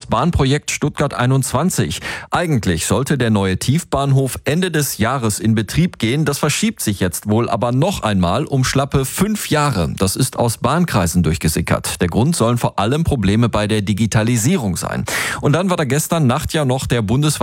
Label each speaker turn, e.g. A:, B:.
A: Bahnprojekt Stuttgart 21. Eigentlich sollte der neue Tiefbahnhof Ende des Jahres in Betrieb gehen. Das verschiebt sich jetzt wohl aber noch einmal um schlappe 5 Jahre. Das ist aus Bahnkreisen durchgesickert. Der Grund sollen vor allem Probleme bei der Digitalisierung sein. Und dann war da gestern Nacht ja noch der